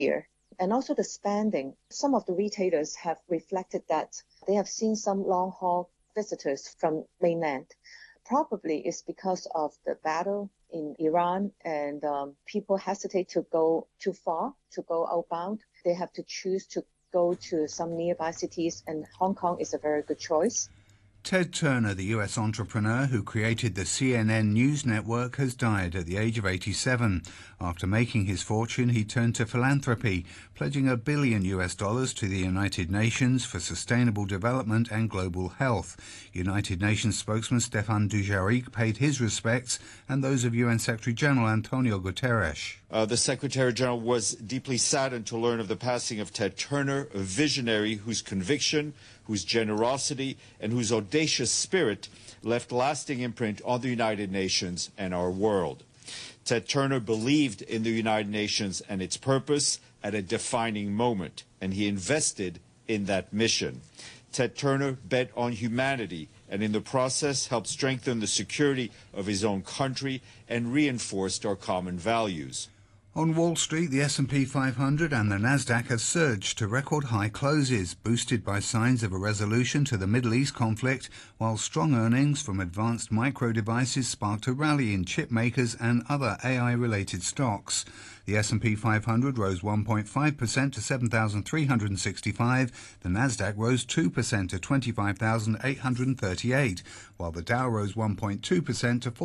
year. And also the spending. Some of the retailers have reflected that they have seen some long-haul visitors from mainland. Probably it's because of the battle in Iran and people hesitate to go too far, to go outbound. They have to choose to go to some nearby cities, and Hong Kong is a very good choice. Ted Turner, the US entrepreneur who created the CNN News Network, has died at the age of 87. After making his fortune, he turned to philanthropy, pledging $1 billion to the United Nations for sustainable development and global health. United Nations spokesman Stéphane Dujarric paid his respects and those of UN Secretary General Antonio Guterres. The Secretary General was deeply saddened to learn of the passing of Ted Turner, a visionary whose conviction, whose generosity, and whose audacious spirit left lasting imprint on the United Nations and our world. Ted Turner believed in the United Nations and its purpose at a defining moment, and he invested in that mission. Ted Turner bet on humanity and in the process helped strengthen the security of his own country and reinforced our common values. On Wall Street, the S&P 500 and the Nasdaq have surged to record high closes, boosted by signs of a resolution to the Middle East conflict, while strong earnings from advanced micro devices sparked a rally in chip makers and other AI-related stocks. The S&P 500 rose 1.5% to 7,365. The Nasdaq rose 2% to 25,838, while the Dow rose 1.2% to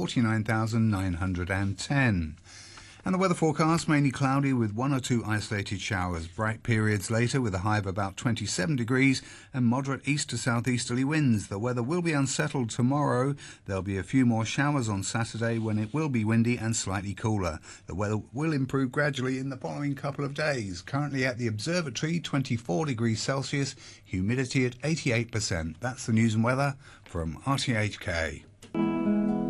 49,910. And the weather forecast, mainly cloudy with one or two isolated showers. Bright periods later with a high of about 27 degrees and moderate east to southeasterly winds. The weather will be unsettled tomorrow. There'll be a few more showers on Saturday when it will be windy and slightly cooler. The weather will improve gradually in the following couple of days. Currently at the observatory, 24 degrees Celsius, humidity at 88%. That's the news and weather from RTHK.